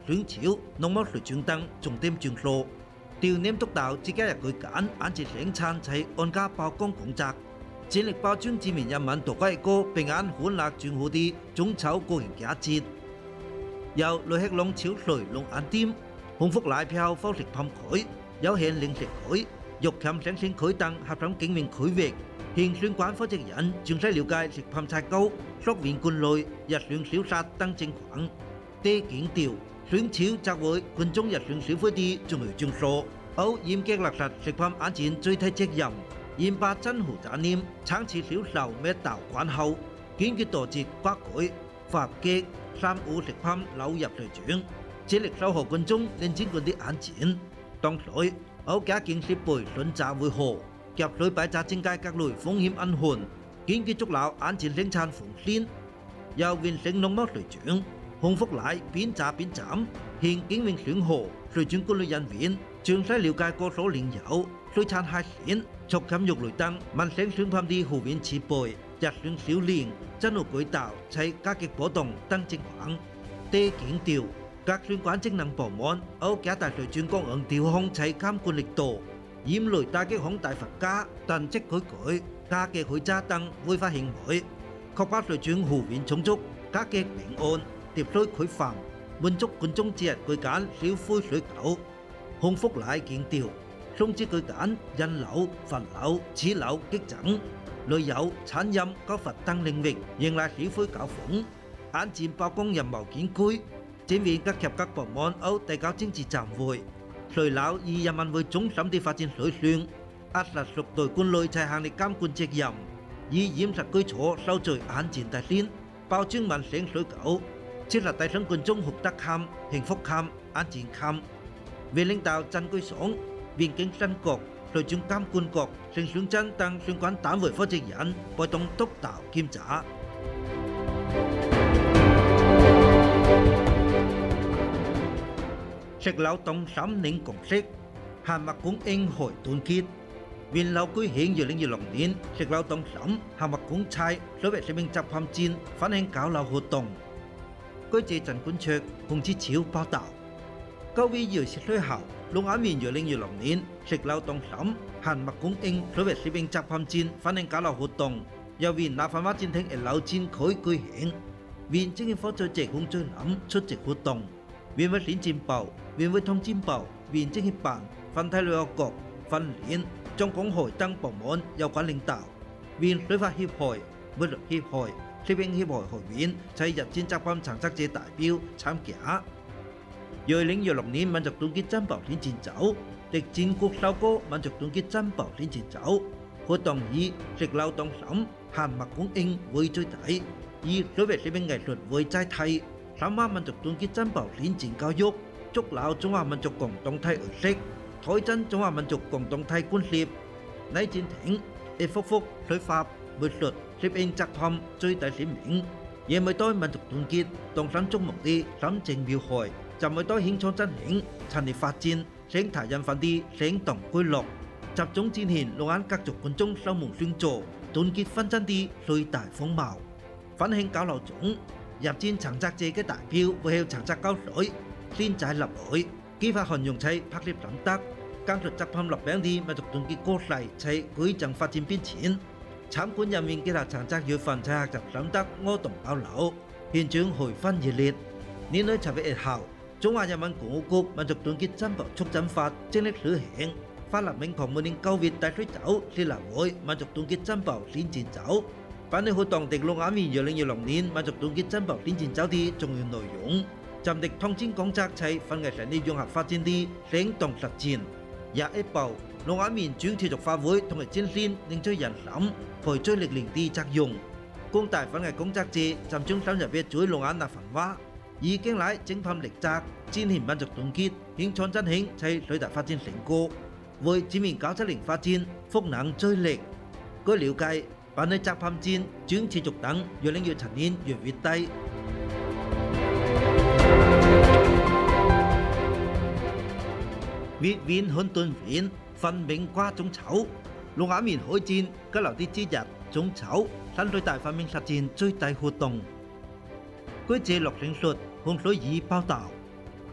選潮、農務水準等重點項目。調念督導自己日佢揀安置生產在安家包工工作，盡力保障市民人民度過一個平安歡樂祥和的中秋國慶佳節。由雷克龍潮水龍安店、鴻福奶票貨食品區、有限零食區、肉餡生鮮區等合作經營區域，向相關負責人詳細了解食品採購、溯源管類、日常銷售等情況。第強調，選潮則為群眾日常消費的重要場所，要嚴格落實食品安全最低責任，嚴把政府責任、長期銷售滅道關口，堅決杜絕刮改、發格、三無食品流入市場，致力守護群眾連經濟的安全。同時，要加強設備巡查維護，及時排查增加各類風險隱患，堅決築牢安全生產防線。由完成農務水準，鴻福奶邊查邊站，向經營選河水準管理人員詳細了解各所煉油、水產海鮮、畜禽肉類等民生商品的貨運設備、日常銷量、進入軌道且價格波動等情況。第強調，各相關職能部門要加大水準供應調控且監管力度，嚴厲打擊行大罰價、囤積改改、價格虛詐等違法行為，確保水準貨運充足、價格平安、秩序規範，滿足群眾節日期間消費需求。鴻福奶強調，冬節期間人流、物流、物流激增，旅遊、餐飲、購物等領域迎來消費高峰，安全包工任務艱巨。正面各級各部門要提高政治站位，隨牢以人民為中心的發展水準，壓實屬對管理財行的監管責任，以嚴實舉措守罪安全底線，保障民生需求，切實提升群眾獲得感、幸福感、安全感。為領導陳居爽、邊境新局、水準監管局、城商鎮等相關單位負責人陪同督導檢查。食流動3年共識，韓墨供應海團結。原流舉行2026年食流動3韓墨供菜所謂食品集販展反映交流活動。據謝陳冠卓、洪志超報道，9月20日後，龍安縣2026年食流動3韓墨供應所謂食品集販展反映交流活動，由縣立法會展廳1樓展區舉行。縣政府副主席洪最林出席活動。縣委選戰部、縣委通戰部、縣政協辦、泛體旅遊局、分聯、中港會等部門有關領導，縣水法協會、物流協會、食品協會會員在日展集販參賽者代表參加。2026年民族團結珍寶練戰週，敵戰國首個民族團結珍寶練戰週活動以食流動3韓墨供應為主題，以所謂食品藝術為載體。深化民族團結珍寶練戰教育，築牢中華民族共同體意識，推進中華民族共同體觀念。ใน戰艇一幅幅水法、美術、攝影作品最大鮮明，也為對民族團結同心矚目的深情描繪，就為對興創振興、產業發展、生態人份的生動記錄，集中展現龍安各族群眾守望相助、團結奮進的最大風貌。分享交流中，入戰參賽者嘅代表會向參賽交水，先在立會，激發韓用妻拍攝心得，講述作品落餅的民族團結故事，且舉證發展變遷。參觀人員結合參賽月份，才學習心得活動交流，現場氣氛熱烈。年內7月1號，中華人民共和國民族團結珍寶促進法正式實行，法律明確每年9月大水週是立會民族團結珍寶練戰週。辦理活動的龍安縣2026年民族團結珍寶練戰週的重要內容，針對統戰工作且分藝產業融合發展的生動實踐。也一步，龍安縣將持續發揮同埋展現凝聚人心、匯聚力量的作用。廣大分藝工作者集中深入別在龍安文化，以經來精品力作，展現民族團結、興創振興且最大發展成果，為全面970發展賦能追力。據了解，辦理集販展將持續等2027年2月底。粵韻很短片分明掛中秋，龍安縣開展交流的節日中秋三最大分明實踐最大活動。據謝樂成述洪水怡報道。